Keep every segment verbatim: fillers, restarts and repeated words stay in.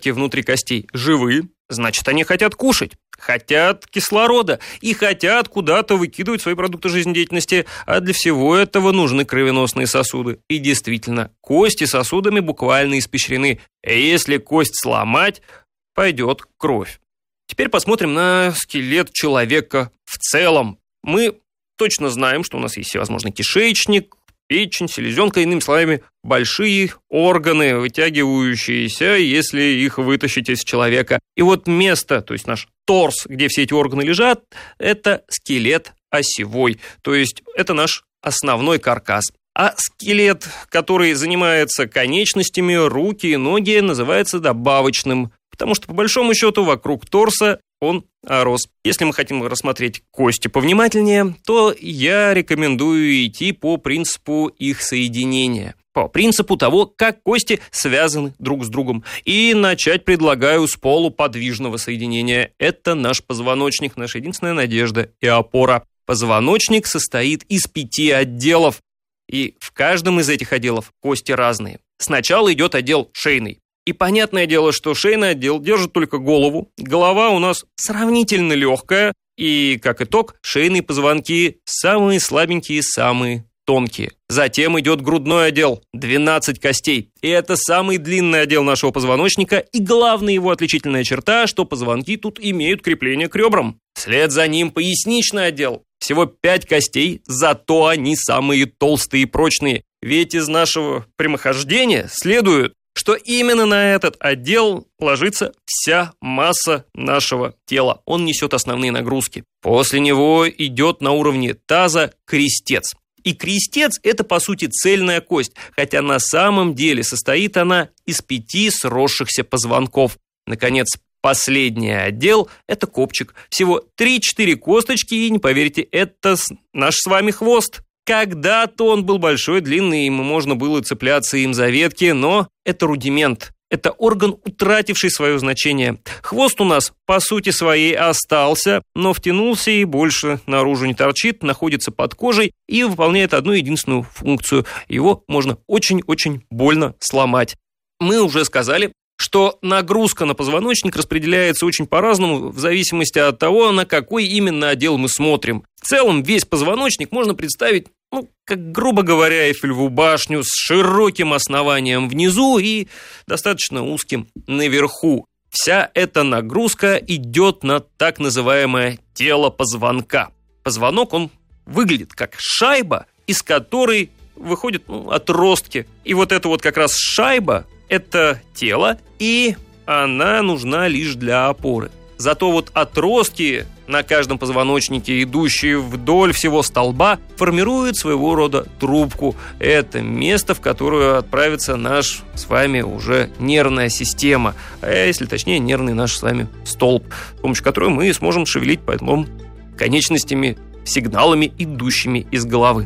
клетки внутри костей живые, значит, они хотят кушать, хотят кислорода и хотят куда-то выкидывать свои продукты жизнедеятельности, а для всего этого нужны кровеносные сосуды. И действительно, кости сосудами буквально испещрены. Если кость сломать, пойдет кровь. Теперь посмотрим на скелет человека в целом. Мы точно знаем, что у нас есть всевозможный кишечник, печень, селезенка, иными словами, большие органы, вытягивающиеся, если их вытащить из человека. И вот место, то есть наш торс, где все эти органы лежат, это скелет осевой, то есть это наш основной каркас. А скелет, который занимается конечностями, руки и ноги, называется добавочным, потому что, по большому счету, вокруг торса он рос. Если мы хотим рассмотреть кости повнимательнее, то я рекомендую идти по принципу их соединения, по принципу того, как кости связаны друг с другом. И начать предлагаю с полуподвижного соединения. Это наш позвоночник, наша единственная надежда и опора. Позвоночник состоит из пяти отделов, и в каждом из этих отделов кости разные. Сначала идет отдел шейный. И понятное дело, что шейный отдел держит только голову. Голова у нас сравнительно легкая. И, как итог, шейные позвонки самые слабенькие, самые тонкие. Затем идет грудной отдел, двенадцать костей. И это самый длинный отдел нашего позвоночника. И главная его отличительная черта, что позвонки тут имеют крепление к ребрам. Вслед за ним поясничный отдел. Всего пять костей, зато они самые толстые и прочные. Ведь из нашего прямохождения следует, что именно на этот отдел ложится вся масса нашего тела. Он несет основные нагрузки. После него идет на уровне таза крестец. И крестец – это, по сути, цельная кость, хотя на самом деле состоит она из пяти сросшихся позвонков. Наконец, последний отдел – это копчик. Всего три-четыре косточки, и, не поверите, это наш с вами хвост. Когда-то он был большой, длинный, и можно было цепляться им за ветки, но это рудимент. Это орган, утративший свое значение. Хвост у нас, по сути своей, остался, но втянулся и больше наружу не торчит, находится под кожей и выполняет одну единственную функцию. Его можно очень-очень больно сломать. Мы уже сказали, что нагрузка на позвоночник распределяется очень по-разному в зависимости от того, на какой именно отдел мы смотрим. В целом весь позвоночник можно представить, ну, как, грубо говоря, Эйфелеву башню с широким основанием внизу и достаточно узким наверху. Вся эта нагрузка идет на так называемое тело позвонка. Позвонок, он выглядит как шайба, из которой выходят ну, отростки. И вот эта вот как раз шайба – это тело, и она нужна лишь для опоры. Зато вот отростки на каждом позвоночнике, идущие вдоль всего столба, формируют своего рода трубку. Это место, в которое отправится наш с вами уже нервная система, а если точнее, нервный наш с вами столб, с помощью которого мы сможем шевелить потом конечностями, сигналами, идущими из головы.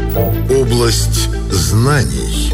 Область знаний.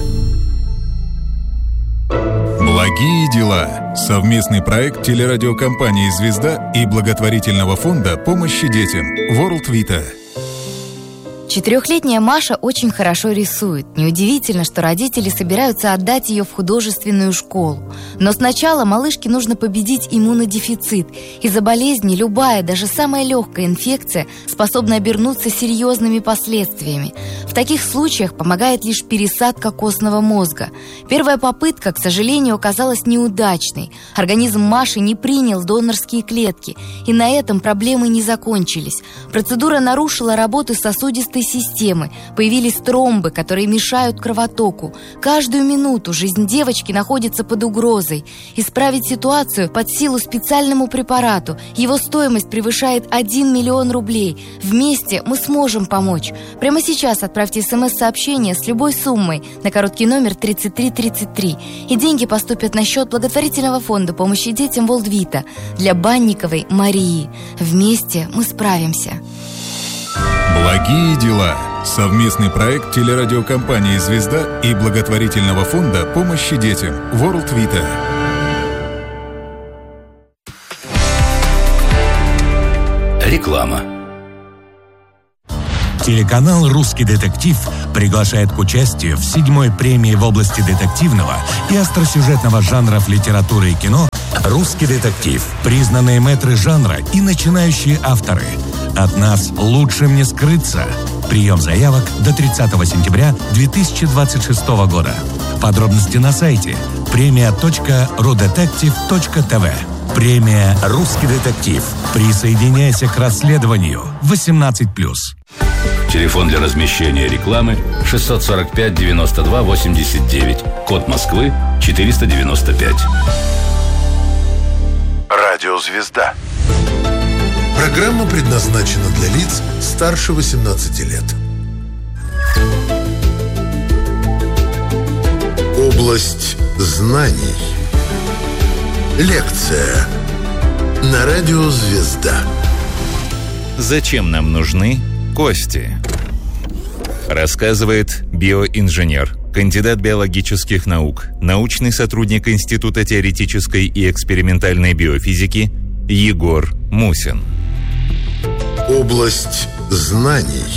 Благие дела. Совместный проект телерадиокомпании «Звезда» и благотворительного фонда помощи детям World Vita. Четырехлетняя Маша очень хорошо рисует. Неудивительно, что родители собираются отдать ее в художественную школу. Но сначала малышке нужно победить иммунодефицит. Из-за болезни любая, даже самая легкая инфекция способна обернуться серьезными последствиями. В таких случаях помогает лишь пересадка костного мозга. Первая попытка, к сожалению, оказалась неудачной. Организм Маши не принял донорские клетки, и на этом проблемы не закончились. Процедура нарушила работу сосудистой системы. Появились тромбы, которые мешают кровотоку. Каждую минуту жизнь девочки находится под угрозой. Исправить ситуацию под силу специальному препарату. Его стоимость превышает один миллион рублей. Вместе мы сможем помочь. Прямо сейчас отправьте смс-сообщение с любой суммой на короткий номер тридцать три тридцать три. И деньги поступят на счет благотворительного фонда помощи детям World Vita для Банниковой Марии. Вместе мы справимся. Благие дела. Совместный проект телерадиокомпании «Звезда» и благотворительного фонда помощи детям World Vita. Реклама. Телеканал «Русский детектив» приглашает к участию в седьмой премии в области детективного и остросюжетного жанров литературы и кино «Русский детектив». Признанные мэтры жанра и начинающие авторы. От нас лучше не скрыться. Прием заявок до тридцатого сентября две тысячи двадцать шестого года. Подробности на сайте премия точка рудетектив точка тв. Премия «Русский детектив». Присоединяйся к расследованию. восемнадцать плюс. Телефон для размещения рекламы шестьсот сорок пять девяносто два восемьдесят девять. Код Москвы четыреста девяносто пять. Радиозвезда. Программа предназначена для лиц старше восемнадцати лет. Область знаний. Лекция на радио «Звезда». Зачем нам нужны кости? Рассказывает биоинженер, кандидат биологических наук, научный сотрудник Института теоретической и экспериментальной биофизики Егор Мусин. Область знаний.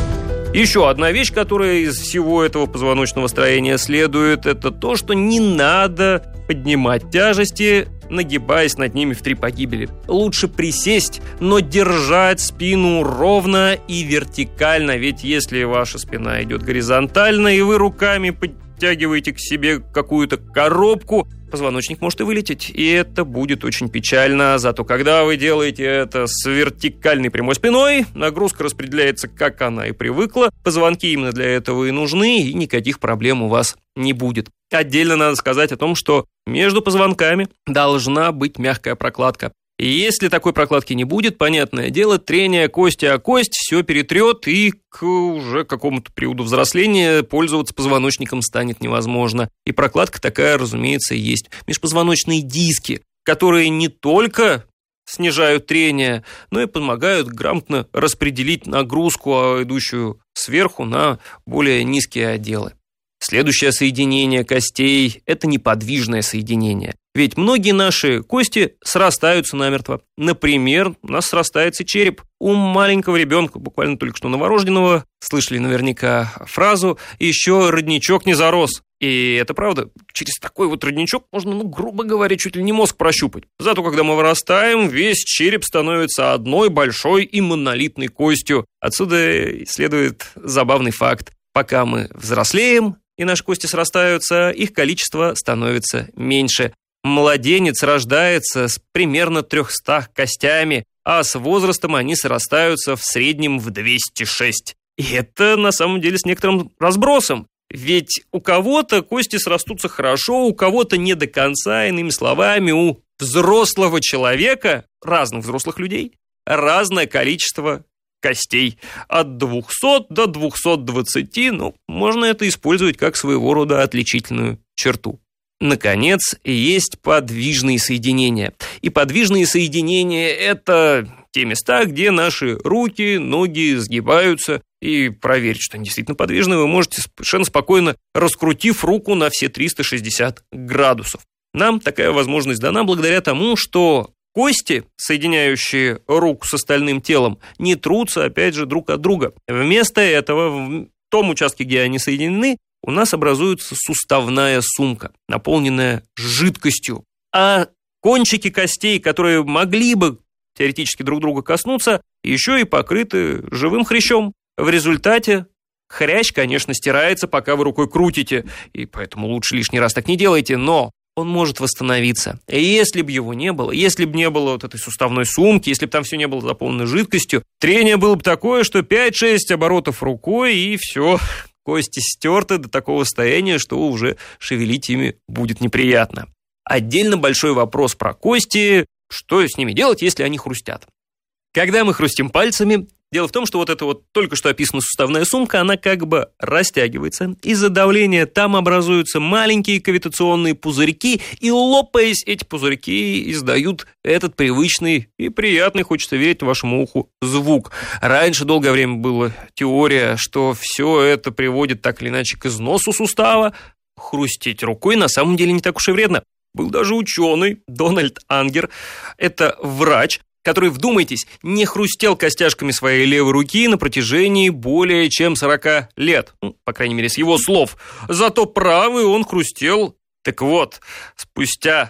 Еще одна вещь, которая из всего этого позвоночного строения следует, это то, что не надо поднимать тяжести, нагибаясь над ними в три погибели. Лучше присесть, но держать спину ровно и вертикально, ведь если ваша спина идет горизонтально, и вы руками подтягиваете к себе какую-то коробку, позвоночник может и вылететь, и это будет очень печально. Зато когда вы делаете это с вертикальной прямой спиной, нагрузка распределяется, как она и привыкла. Позвонки именно для этого и нужны, и никаких проблем у вас не будет. Отдельно надо сказать о том, что между позвонками должна быть мягкая прокладка. И если такой прокладки не будет, понятное дело, трение кости о кость все перетрет, и к уже какому-то периоду взросления пользоваться позвоночником станет невозможно. И прокладка такая, разумеется, есть. Межпозвоночные диски, которые не только снижают трение, но и помогают грамотно распределить нагрузку, идущую сверху, на более низкие отделы. Следующее соединение костей – это неподвижное соединение. Ведь многие наши кости срастаются намертво. Например, у нас срастается череп. У маленького ребенка, буквально только что новорожденного, слышали наверняка фразу «еще родничок не зарос». И это правда. Через такой вот родничок можно, ну, грубо говоря, чуть ли не мозг прощупать. Зато когда мы вырастаем, весь череп становится одной большой и монолитной костью. Отсюда следует забавный факт. Пока мы взрослеем и наши кости срастаются, их количество становится меньше. Младенец рождается с примерно тремястами костями, а с возрастом они срастаются в среднем в двести шесть. И это на самом деле с некоторым разбросом. Ведь у кого-то кости срастутся хорошо, у кого-то не до конца. Иными словами, у взрослого человека, разных взрослых людей, разное количество костей. От двухсот до двухсот двадцати, ну, можно это использовать как своего рода отличительную черту. Наконец, есть подвижные соединения. И подвижные соединения – это те места, где наши руки, ноги сгибаются. И проверить, что они действительно подвижны, вы можете совершенно спокойно, раскрутив руку на все триста шестьдесят градусов. Нам такая возможность дана благодаря тому, что кости, соединяющие руку с остальным телом, не трутся, опять же, друг от друга. Вместо этого, в том участке, где они соединены, у нас образуется суставная сумка, наполненная жидкостью. А кончики костей, которые могли бы теоретически друг друга коснуться, еще и покрыты живым хрящом. В результате хрящ, конечно, стирается, пока вы рукой крутите, и поэтому лучше лишний раз так не делайте, но он может восстановиться. И если бы его не было, если бы не было вот этой суставной сумки, если бы там все не было заполнено жидкостью, трение было бы такое, что пять-шесть оборотов рукой, и все, кости стерты до такого состояния, что уже шевелить ими будет неприятно. Отдельно большой вопрос про кости, что с ними делать, если они хрустят. Когда мы хрустим пальцами, дело в том, что вот эта вот только что описанная суставная сумка, она как бы растягивается. Из-за давления там образуются маленькие кавитационные пузырьки, и, лопаясь, эти пузырьки издают этот привычный и приятный, хочется верить, вашему уху звук. Раньше долгое время была теория, что все это приводит так или иначе к износу сустава. Хрустеть рукой на самом деле не так уж и вредно. Был даже ученый Дональд Ангер, это врач, который, вдумайтесь, не хрустел костяшками своей левой руки на протяжении более чем сорока лет. Ну, по крайней мере, с его слов. Зато правый он хрустел. Так вот, спустя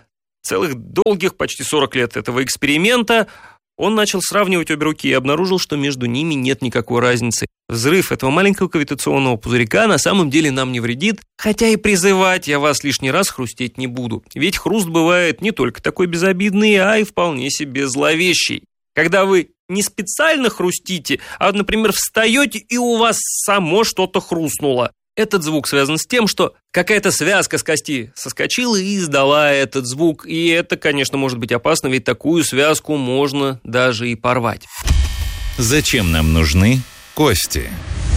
целых долгих почти сорок лет этого эксперимента он начал сравнивать обе руки и обнаружил, что между ними нет никакой разницы. Взрыв этого маленького кавитационного пузырька на самом деле нам не вредит, хотя и призывать я вас лишний раз хрустеть не буду. Ведь хруст бывает не только такой безобидный, а и вполне себе зловещий. Когда вы не специально хрустите, а, например, встаете и у вас само что-то хрустнуло. Этот звук связан с тем, что какая-то связка с кости соскочила и издала этот звук. И это, конечно, может быть опасно, ведь такую связку можно даже и порвать. Зачем нам нужны кости?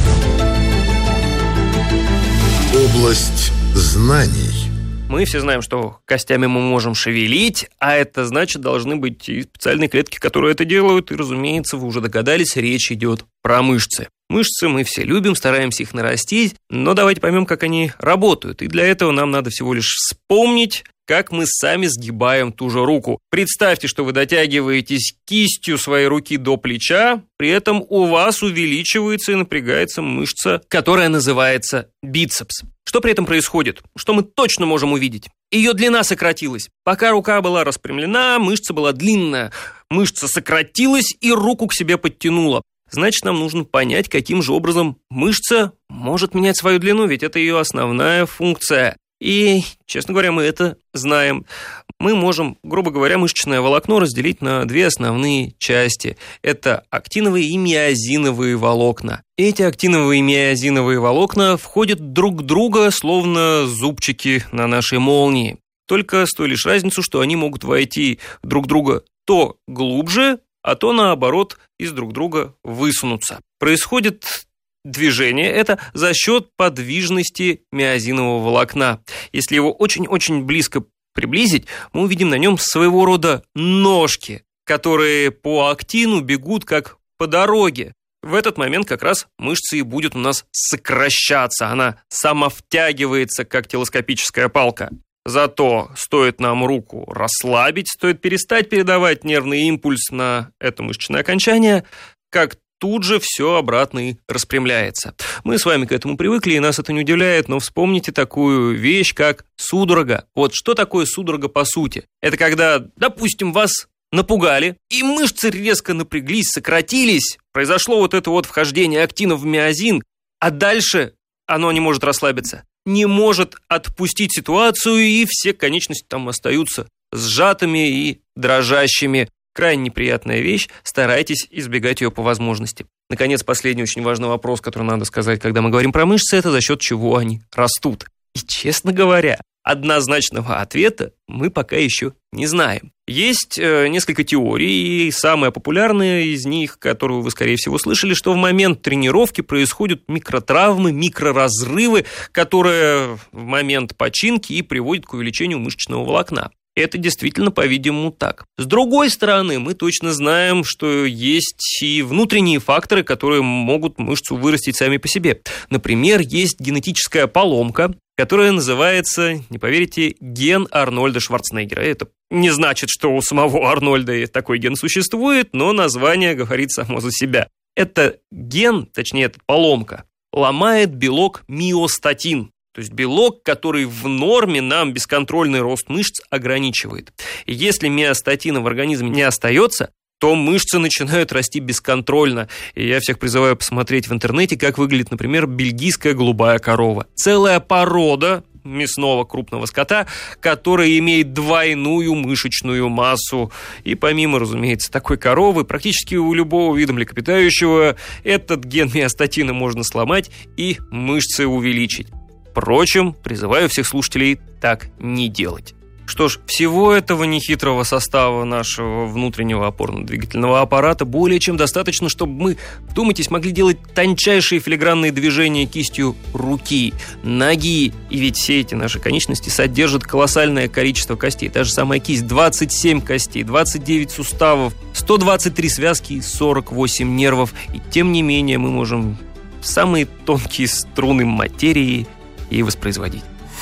Область знаний. Мы все знаем, что костями мы можем шевелить, а это значит, должны быть и специальные клетки, которые это делают. И, разумеется, вы уже догадались, речь идет про мышцы. Мышцы мы все любим, стараемся их нарастить, но давайте поймем, как они работают. И для этого нам надо всего лишь вспомнить, как мы сами сгибаем ту же руку. Представьте, что вы дотягиваетесь кистью своей руки до плеча, при этом у вас увеличивается и напрягается мышца, которая называется бицепс. Что при этом происходит? Что мы точно можем увидеть? Ее длина сократилась. Пока рука была распрямлена, мышца была длинная. Мышца сократилась и руку к себе подтянула. Значит, нам нужно понять, каким же образом мышца может менять свою длину, ведь это ее основная функция. И, честно говоря, мы это знаем. Мы можем, грубо говоря, мышечное волокно разделить на две основные части. Это актиновые и миозиновые волокна. Эти актиновые и миозиновые волокна входят друг в друга, словно зубчики на нашей молнии. Только с той лишь разницей, что они могут войти друг в друга то глубже, а то, наоборот, из друг друга высунуться. Происходит движение это за счет подвижности миозинового волокна. Если его очень-очень близко приблизить, мы увидим на нем своего рода ножки, которые по актину бегут как по дороге. В этот момент как раз мышца и будет у нас сокращаться. Она самовтягивается, как телескопическая палка. Зато стоит нам руку расслабить, стоит перестать передавать нервный импульс на это мышечное окончание, как тут же все обратно и распрямляется. Мы с вами к этому привыкли, и нас это не удивляет, но вспомните такую вещь, как судорога. Вот что такое судорога по сути? Это когда, допустим, вас напугали, и мышцы резко напряглись, сократились, произошло вот это вот вхождение актина в миозин, а дальше оно не может расслабиться, не может отпустить ситуацию, и все конечности там остаются сжатыми и дрожащими. Крайне неприятная вещь, старайтесь избегать ее по возможности. Наконец, последний очень важный вопрос, который надо сказать, когда мы говорим про мышцы, это за счет чего они растут. И, честно говоря, однозначного ответа мы пока еще не знаем. Есть э, несколько теорий, и самая популярная из них, которую вы, скорее всего, слышали, что в момент тренировки происходят микротравмы, микроразрывы, которые в момент починки и приводят к увеличению мышечного волокна. Это действительно, по-видимому, так. С другой стороны, мы точно знаем, что есть и внутренние факторы, которые могут мышцу вырастить сами по себе. Например, есть генетическая поломка, которая называется, не поверите, ген Арнольда Шварценеггера. Это не значит, что у самого Арнольда такой ген существует, но название говорит само за себя. Это ген, точнее, эта поломка, ломает белок миостатин. То есть белок, который в норме нам бесконтрольный рост мышц ограничивает. И если миостатина в организме не остается, то мышцы начинают расти бесконтрольно. И я всех призываю посмотреть в интернете, как выглядит, например, бельгийская голубая корова. Целая порода мясного крупного скота, которая имеет двойную мышечную массу. И помимо, разумеется, такой коровы, практически у любого вида млекопитающего этот ген миостатина можно сломать и мышцы увеличить. Впрочем, призываю всех слушателей так не делать. Что ж, всего этого нехитрого состава нашего внутреннего опорно-двигательного аппарата более чем достаточно, чтобы мы, вдумайтесь, могли делать тончайшие филигранные движения кистью руки, ноги. И ведь все эти наши конечности содержат колоссальное количество костей. Та же самая кисть, двадцать семь костей, двадцать девять суставов, сто двадцать три связки и сорок восемь нервов. И тем не менее мы можем самые тонкие струны материи и воспроизводить.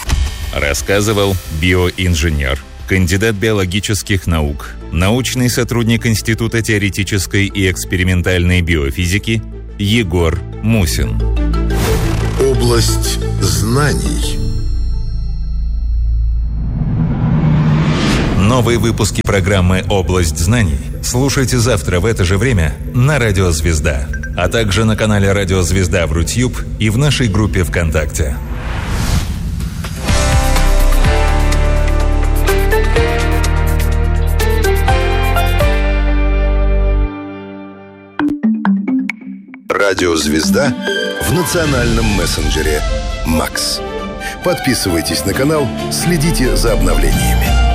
Рассказывал биоинженер, кандидат биологических наук, научный сотрудник Института теоретической и экспериментальной биофизики Егор Мусин. Область знаний. Новые выпуски программы «Область знаний» слушайте завтра в это же время на Радио Звезда, а также на канале Радио Звезда в Рутьюб и в нашей группе ВКонтакте. Радио Звезда в национальном мессенджере «Макс». Подписывайтесь на канал, следите за обновлениями.